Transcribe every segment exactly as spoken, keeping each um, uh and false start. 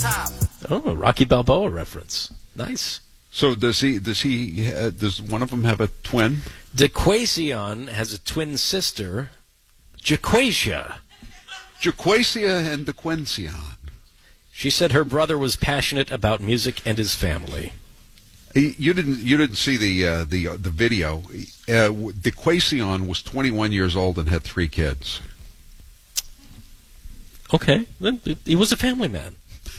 top. Oh, a Rocky Balboa reference. Nice. So does he? Does he? Uh, does one of them have a twin? DeQuasion has a twin sister, Jaquasia. Jaquasia and DeQuencion. She said her brother was passionate about music and his family. You didn't. You didn't see the uh, the uh, the video. Uh, DeQuasion was twenty-one years old and had three kids. Okay, then he was a family man.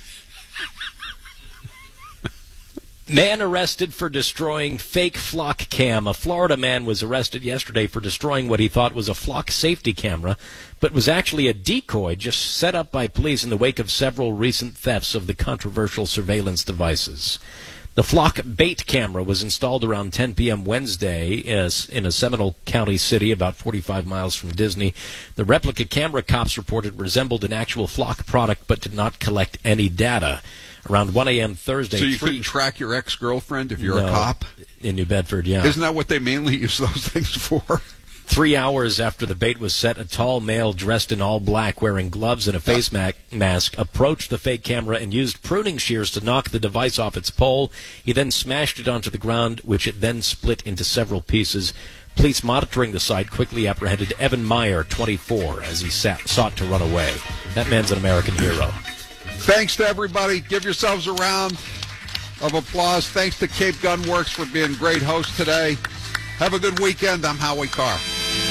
Man arrested for destroying fake flock cam. A Florida man was arrested yesterday for destroying what he thought was a flock safety camera, but was actually a decoy just set up by police in the wake of several recent thefts of the controversial surveillance devices. The flock bait camera was installed around ten p.m. Wednesday in a Seminole County city about forty-five miles from Disney. The replica camera, cops reported, resembled an actual flock product but did not collect any data. Around one a.m. Thursday. So you three... couldn't track your ex-girlfriend if you're no, a cop? In New Bedford, yeah. Isn't that what they mainly use those things for? Three hours after the bait was set, a tall male dressed in all black, wearing gloves and a face ma- mask, approached the fake camera and used pruning shears to knock the device off its pole. He then smashed it onto the ground, which it then split into several pieces. Police monitoring the site quickly apprehended Evan Meyer, twenty-four, as he sat, sought to run away. That man's an American hero. Thanks to everybody. Give yourselves a round of applause. Thanks to Cape Gunworks for being great hosts today. Have a good weekend. I'm Howie Carr.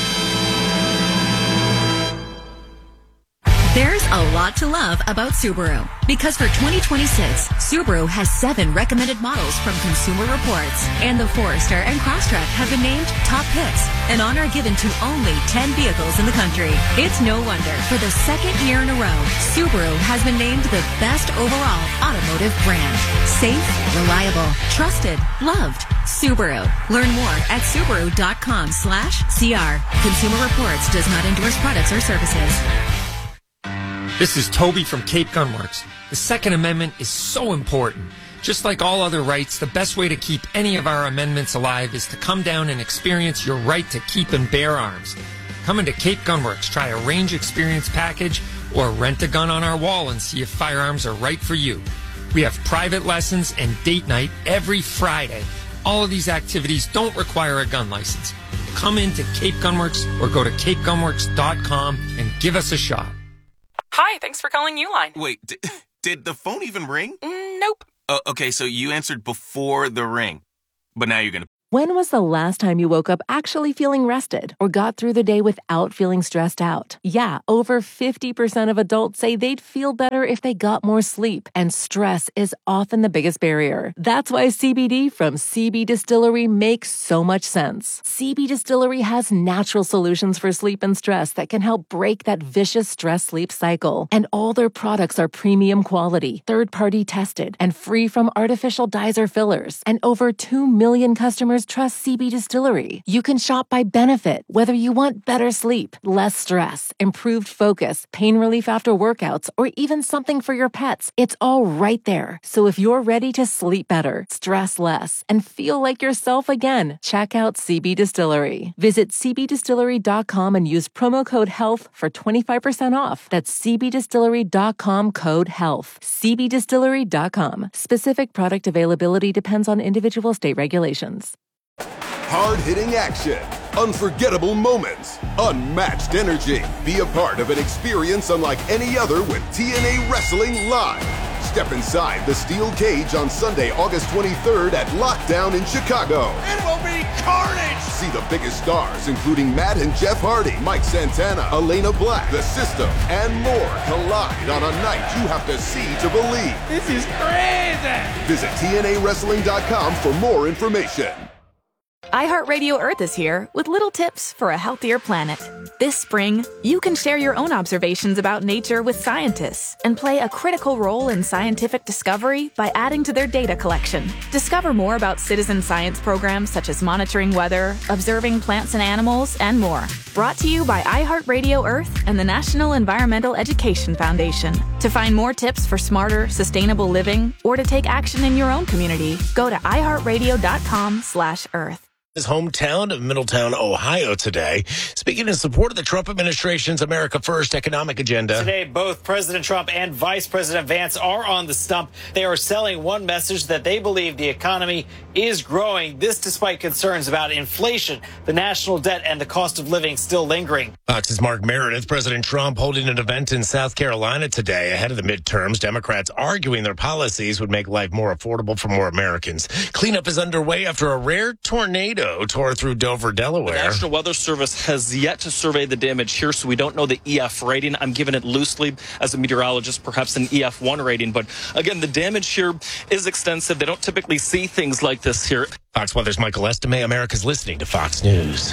There's a lot to love about Subaru, because for twenty twenty-six, Subaru has seven recommended models from Consumer Reports, and the Forester and Crosstrek have been named top picks, an honor given to only ten vehicles in the country. It's no wonder, for the second year in a row, Subaru has been named the best overall automotive brand. Safe, reliable, trusted, loved. Subaru. Learn more at Subaru.com slash CR. Consumer Reports does not endorse products or services. This is Toby from Cape Gunworks. The Second Amendment is so important. Just like all other rights, the best way to keep any of our amendments alive is to come down and experience your right to keep and bear arms. Come into Cape Gunworks, try a range experience package, or rent a gun on our wall and see if firearms are right for you. We have private lessons and date night every Friday. All of these activities don't require a gun license. Come into Cape Gunworks or go to cape gunworks dot com and give us a shot. Hi, thanks for calling Uline. Wait, did, did the phone even ring? Mm, nope. Oh, okay, so you answered before the ring, but now you're going to... When was the last time you woke up actually feeling rested or got through the day without feeling stressed out? Yeah, over fifty percent of adults say they'd feel better if they got more sleep, and stress is often the biggest barrier. That's why C B D from C B Distillery makes so much sense. C B Distillery has natural solutions for sleep and stress that can help break that vicious stress-sleep cycle. And all their products are premium quality, third-party tested, and free from artificial dyes or fillers. And over two million customers trust C B Distillery. You can shop by benefit, whether you want better sleep, less stress, improved focus, pain relief after workouts, or even something for your pets. It's all right there. So if you're ready to sleep better, stress less, and feel like yourself again, check out C B Distillery. Visit c b distillery dot com and use promo code HEALTH for twenty-five percent off. That's c b distillery dot com code HEALTH. c b distillery dot com. Specific product availability depends on individual state regulations. Hard-hitting action, unforgettable moments, unmatched energy. Be a part of an experience unlike any other with T N A Wrestling Live. Step inside the steel cage on Sunday, August twenty-third at Lockdown in Chicago. It will be carnage! See the biggest stars, including Matt and Jeff Hardy, Mike Santana, Elena Black, The System, and more collide on a night you have to see to believe. This is crazy! Visit T N A wrestling dot com for more information. iHeartRadio Earth is here with little tips for a healthier planet. This spring, you can share your own observations about nature with scientists and play a critical role in scientific discovery by adding to their data collection. Discover more about citizen science programs such as monitoring weather, observing plants and animals, and more. Brought to you by iHeartRadio Earth and the National Environmental Education Foundation. To find more tips for smarter, sustainable living or to take action in your own community, go to i heart radio dot com slash earth. his hometown of Middletown, Ohio today, speaking in support of the Trump administration's America First economic agenda. Today, both President Trump and Vice President Vance are on the stump. They are selling one message that they believe the economy is growing, this despite concerns about inflation, the national debt, and the cost of living still lingering. Fox's Mark Meredith. President Trump holding an event in South Carolina today ahead of the midterms. Democrats arguing their policies would make life more affordable for more Americans. Cleanup is underway after a rare tornado tore through Dover, Delaware. The National Weather Service has yet to survey the damage here, so we don't know the E F rating. I'm giving it loosely as a meteorologist, perhaps an E F one rating. But again, the damage here is extensive. They don't typically see things like this here. Fox Weather's Michael Estime. America's listening to Fox News.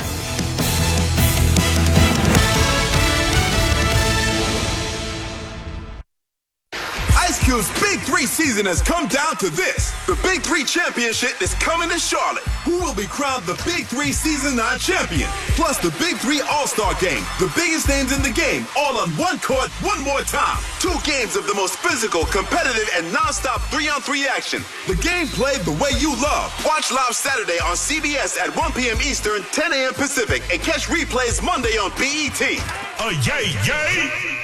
Ice Cube's Big Three season has come down to this. The Big Three Championship is coming to Charlotte. Who will be crowned the Big Three Season nine champion? Plus the Big Three All-Star Game. The biggest names in the game, all on one court, one more time. Two games of the most physical, competitive, and non-stop three-on-three action. The game played the way you love. Watch live Saturday on C B S at one p.m. Eastern, ten a.m. Pacific, and catch replays Monday on B E T. Oh, yay, yay!